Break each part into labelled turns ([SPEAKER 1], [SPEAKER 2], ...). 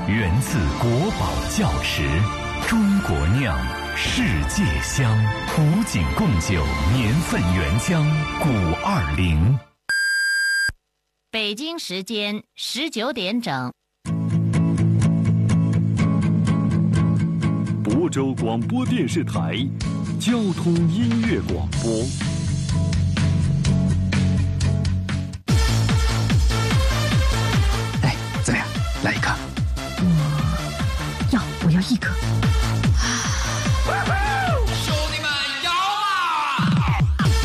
[SPEAKER 1] 源自国宝窖池，中国酿，世界香。古井贡酒年份原浆520。
[SPEAKER 2] 北京时间19点整。
[SPEAKER 3] 亳州广播电视台交通音乐广播。
[SPEAKER 4] 哎，怎么样？来一颗？
[SPEAKER 5] 我要一颗。
[SPEAKER 6] 兄弟们，摇啊！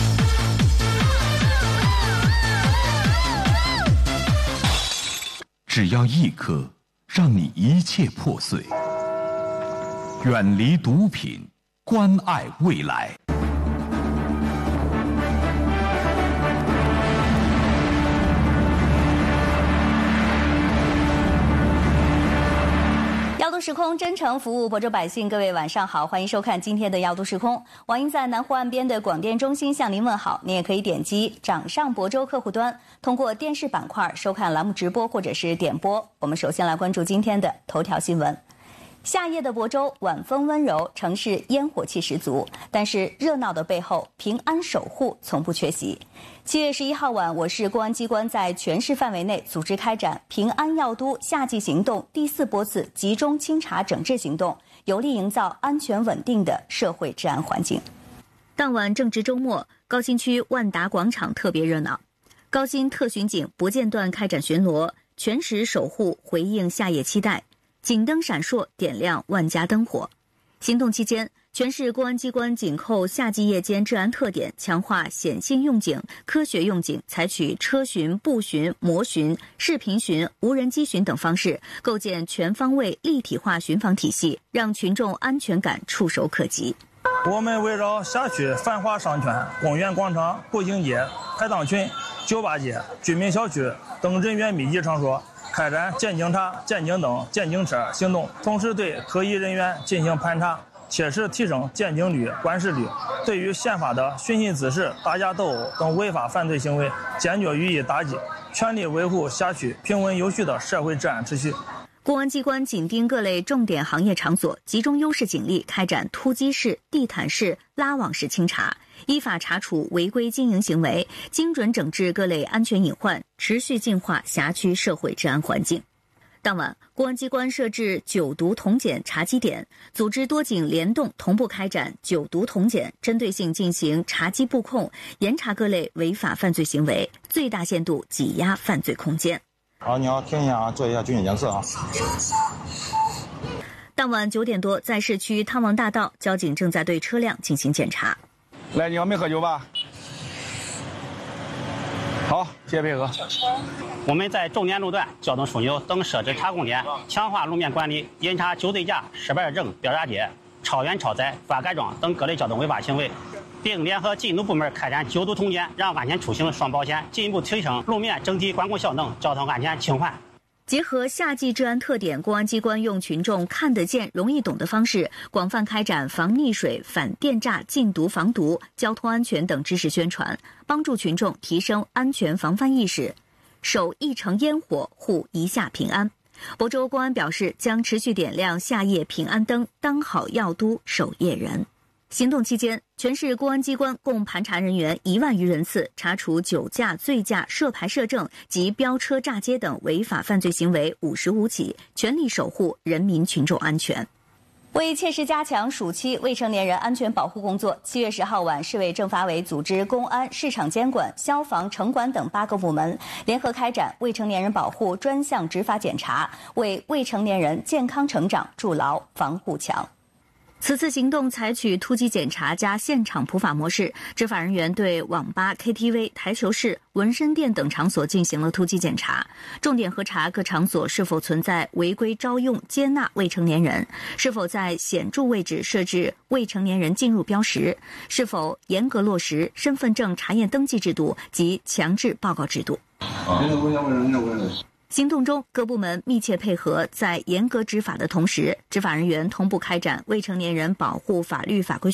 [SPEAKER 1] 只要一颗，让你一切破碎。远离毒品，关爱未来。
[SPEAKER 7] 药都时空真诚服务亳州百姓，各位晚上好，欢迎收看今天的药都时空。网银在南湖岸边的广电中心向您问好，您也可以点击掌上亳州客户端，通过电视板块收看栏目直播或者是点播。我们首先来关注今天的头条新闻。夏夜的亳州晚风温柔，城市烟火气十足，但是热闹的背后，平安守护从不缺席。7月11号晚，我市公安机关在全市范围内组织开展平安药都夏季行动第4波次集中清查整治行动，有力营造安全稳定的社会治安环境。当晚正值周末，高新区万达广场特别热闹，高新特巡警不间断开展巡逻，全时守护回应夏夜期待。警灯闪烁，点亮万家灯火。行动期间，全市公安机关紧扣夏季夜间治安特点，强化显性用警、科学用警，采取车巡、步巡、模巡、视频巡、无人机巡等方式，构建全方位立体化巡防体系，让群众安全感触手可及。
[SPEAKER 8] 我们围绕辖区繁华商圈、公园广场、步行街、排档群、酒吧街、居民小区等人员密集场所，开展见警察、见警灯、见警车行动，同时对可疑人员进行盘查，切实提升见警率、管事率。对于宪法的寻衅滋事、打架斗殴等违法犯罪行为，坚决予以打击，全力维护辖区平稳有序的社会治安秩序。
[SPEAKER 7] 公安机关紧盯各类重点行业场所，集中优势警力开展突击式、地毯式、拉网式清查，依法查处违规经营行为，精准整治各类安全隐患，持续净化辖区社会治安环境。当晚，公安机关设置九毒统检查缉点，组织多警联动同步开展九毒统检，针对性进行查缉布控，严查各类违法犯罪行为，最大限度挤压犯罪空间。
[SPEAKER 8] 好，你好，停一下啊，做一下军警监测啊。
[SPEAKER 7] 当晚9点多，在市区汤王大道，交警正在对车辆进行检查。
[SPEAKER 8] 来，你好，没喝酒吧？好，谢谢配合。
[SPEAKER 9] 我们在重点路段交通枢纽等设置查控点，强化路面管理，严查酒醉驾、失牌证、飙炸街、超员超载、非法改装等各类交通违法行为，并联合禁毒部门开展九毒统检，让安全出行双保险，进一步提升路面整体管控效能，交通安全轻缓。
[SPEAKER 7] 结合夏季治安特点，公安机关用群众看得见、容易懂的方式，广泛开展防溺水、反电诈、禁毒防毒、交通安全等知识宣传，帮助群众提升安全防范意识，守一城烟火，护一夏平安。亳州公安表示，将持续点亮夏夜平安灯，当好药都守夜人。行动期间，全市公安机关共盘查人员1万余人次，查处酒驾、醉驾、涉牌涉证及飙车炸街等违法犯罪行为55起，全力守护人民群众安全。为切实加强暑期未成年人安全保护工作，7月10号晚，市委政法委组织公安、市场监管、消防、城管等8个部门联合开展未成年人保护专项执法检查，为未成年人健康成长筑牢防护墙。此次行动采取突击检查加现场普法模式，执法人员对网吧、KTV、台球室、纹身店等场所进行了突击检查，重点核查各场所是否存在违规招用、接纳未成年人，是否在显著位置设置未成年人进入标识，是否严格落实身份证查验登记制度及强制报告制度。行动中，各部门密切配合，在严格执法的同时，执法人员同步开展未成年人保护法律法规